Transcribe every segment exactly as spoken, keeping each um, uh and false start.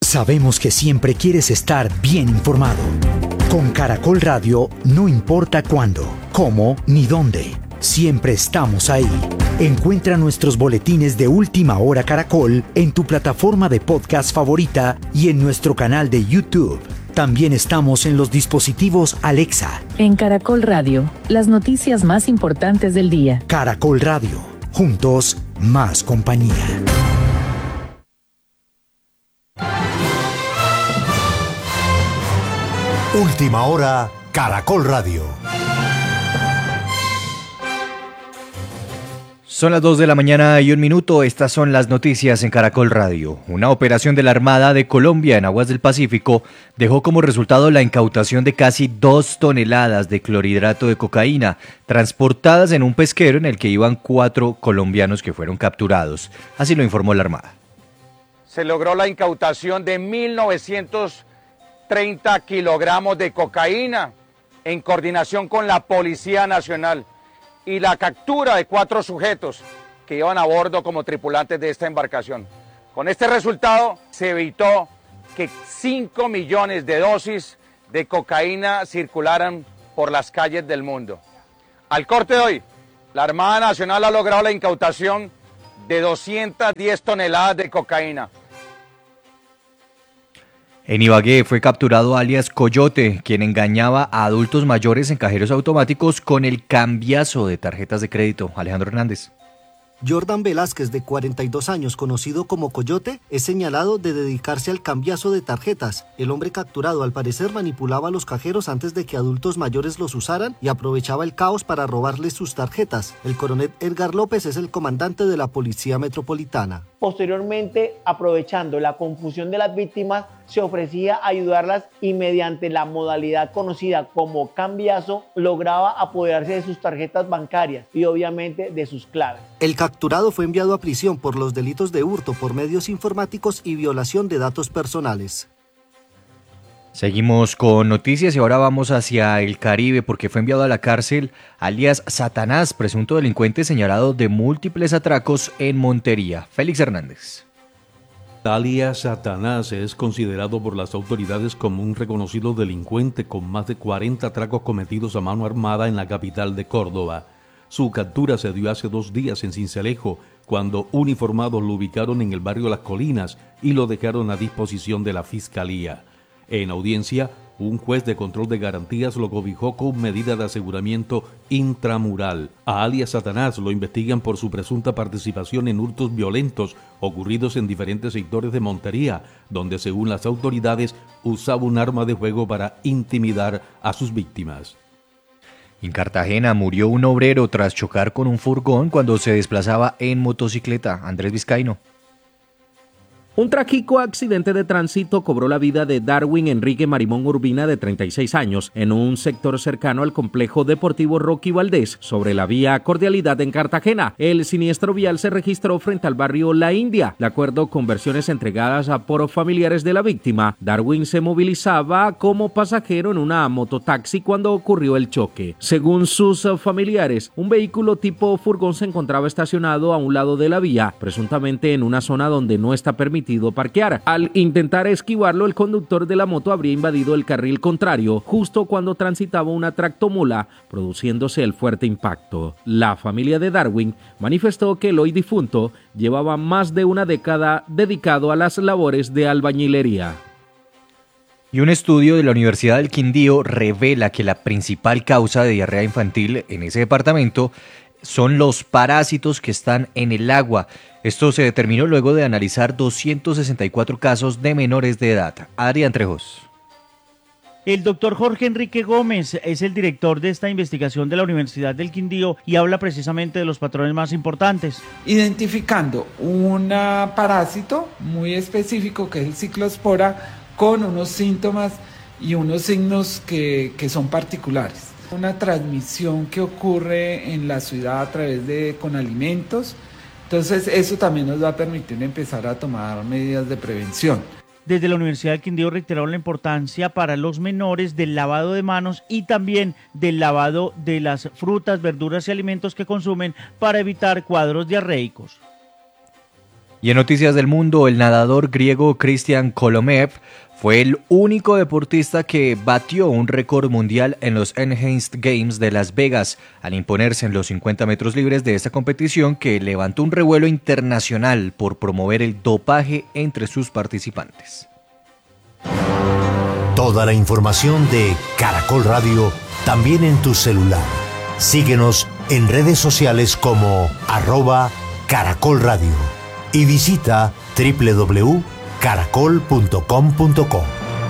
Sabemos que siempre quieres estar bien informado. Con Caracol Radio, no importa cuándo, cómo ni dónde, siempre estamos ahí. Encuentra nuestros boletines de Última Hora Caracol en tu plataforma de podcast favorita y en nuestro canal de YouTube. También estamos en los dispositivos Alexa. En Caracol Radio, las noticias más importantes del día. Caracol Radio, juntos, más compañía. Última Hora, Caracol Radio. Son las dos de la mañana y un minuto. Estas son las noticias en Caracol Radio. Una operación de la Armada de Colombia en aguas del Pacífico dejó como resultado la incautación de casi dos toneladas de clorhidrato de cocaína, transportadas en un pesquero en el que iban cuatro colombianos que fueron capturados. Así lo informó la Armada. Se logró la incautación de mil novecientos treinta kilogramos de cocaína en coordinación con la Policía Nacional y la captura de cuatro sujetos que iban a bordo como tripulantes de esta embarcación. Con este resultado se evitó que cinco millones de dosis de cocaína circularan por las calles del mundo. Al corte de hoy, la Armada Nacional ha logrado la incautación de doscientas diez toneladas de cocaína. En Ibagué fue capturado alias Coyote, quien engañaba a adultos mayores en cajeros automáticos con el cambiazo de tarjetas de crédito. Alejandro Hernández. Jordan Velázquez, de cuarenta y dos años, conocido como Coyote, es señalado de dedicarse al cambiazo de tarjetas. El hombre capturado, al parecer, manipulaba los cajeros antes de que adultos mayores los usaran y aprovechaba el caos para robarles sus tarjetas. El coronel Edgar López es el comandante de la Policía Metropolitana. Posteriormente, aprovechando la confusión de las víctimas, se ofrecía ayudarlas y mediante la modalidad conocida como cambiazo, lograba apoderarse de sus tarjetas bancarias y obviamente de sus claves. El capturado fue enviado a prisión por los delitos de hurto por medios informáticos y violación de datos personales. Seguimos con noticias y ahora vamos hacia el Caribe porque fue enviado a la cárcel alias Satanás, presunto delincuente señalado de múltiples atracos en Montería. Félix Hernández. Alias Satanás es considerado por las autoridades como un reconocido delincuente con más de cuarenta atracos cometidos a mano armada en la capital de Córdoba. Su captura se dio hace dos días en Sincelejo, cuando uniformados lo ubicaron en el barrio Las Colinas y lo dejaron a disposición de la Fiscalía. En audiencia, un juez de control de garantías lo cobijó con medida de aseguramiento intramural. A alias Satanás lo investigan por su presunta participación en hurtos violentos ocurridos en diferentes sectores de Montería, donde según las autoridades usaba un arma de fuego para intimidar a sus víctimas. En Cartagena murió un obrero tras chocar con un furgón cuando se desplazaba en motocicleta. Andrés Vizcaíno. Un trágico accidente de tránsito cobró la vida de Darwin Enrique Marimón Urbina, de treinta y seis años, en un sector cercano al complejo deportivo Rocky Valdés, sobre la vía Cordialidad en Cartagena. El siniestro vial se registró frente al barrio La India. De acuerdo con versiones entregadas por familiares de la víctima, Darwin se movilizaba como pasajero en una mototaxi cuando ocurrió el choque. Según sus familiares, un vehículo tipo furgón se encontraba estacionado a un lado de la vía, presuntamente en una zona donde no está permitido parquear. Al intentar esquivarlo, el conductor de la moto habría invadido el carril contrario justo cuando transitaba una tractomula, produciéndose el fuerte impacto. La familia de Darwin manifestó que el hoy difunto llevaba más de una década dedicado a las labores de albañilería. Y un estudio de la Universidad del Quindío revela que la principal causa de diarrea infantil en ese departamento son los parásitos que están en el agua. Esto se determinó luego de analizar doscientos sesenta y cuatro casos de menores de edad. Adrián Trejos. El doctor Jorge Enrique Gómez es el director de esta investigación de la Universidad del Quindío y habla precisamente de los patrones más importantes. Identificando un parásito muy específico que es el ciclospora con unos síntomas y unos signos que, que son particulares. Una transmisión que ocurre en la ciudad a través de con alimentos. Entonces eso también nos va a permitir empezar a tomar medidas de prevención. Desde la Universidad del Quindío reiteraron la importancia para los menores del lavado de manos y también del lavado de las frutas, verduras y alimentos que consumen para evitar cuadros diarreicos. Y en noticias del mundo, el nadador griego Christian Kolomev fue el único deportista que batió un récord mundial en los Enhanced Games de Las Vegas al imponerse en los cincuenta metros libres de esta competición, que levantó un revuelo internacional por promover el dopaje entre sus participantes. Toda la información de Caracol Radio también en tu celular. Síguenos en redes sociales como arroba Caracol Radio y visita doble u doble u doble u punto caracol punto com punto co.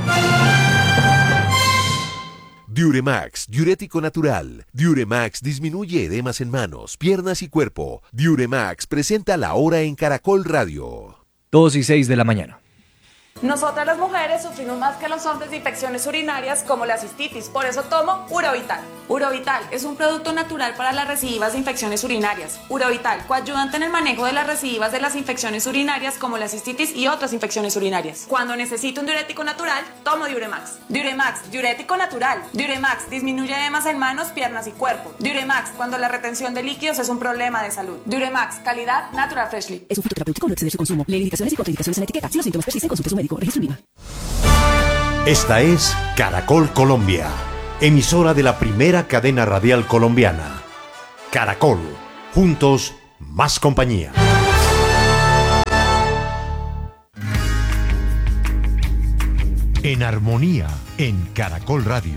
Diuremax, diurético natural. Diuremax disminuye edemas en manos, piernas y cuerpo. Diuremax presenta la hora en Caracol Radio. dos y seis de la mañana. Nosotras las mujeres sufrimos más que los hombres de infecciones urinarias como la cistitis, por eso tomo Urovital. Urovital es un producto natural para las recidivas de infecciones urinarias. Urovital, coayudante en el manejo de las recidivas de las infecciones urinarias como la cistitis y otras infecciones urinarias. Cuando necesito un diurético natural, tomo Diuremax. Diuremax, diurético natural. Diuremax disminuye edemas en manos, piernas y cuerpo. Diuremax, cuando la retención de líquidos es un problema de salud. Diuremax, calidad Natural Freshly. Es un fitoterapéutico, no excede su consumo. Lee indicaciones y contraindicaciones en la etiqueta. Si los síntomas persisten, consulte a su médico. Registro INVIMA. Esta es Caracol Colombia, emisora de la primera cadena radial colombiana. Caracol, juntos, más compañía. En armonía, en Caracol Radio.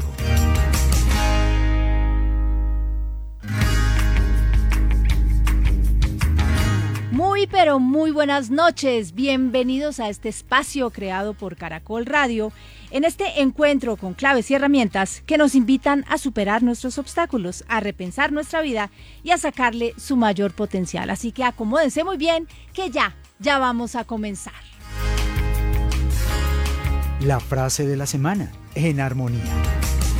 Muy pero muy buenas noches, bienvenidos a este espacio creado por Caracol Radio, en este encuentro con claves y herramientas que nos invitan a superar nuestros obstáculos, a repensar nuestra vida y a sacarle su mayor potencial. Así que acomódense muy bien, que ya, ya vamos a comenzar. La frase de la semana, en armonía.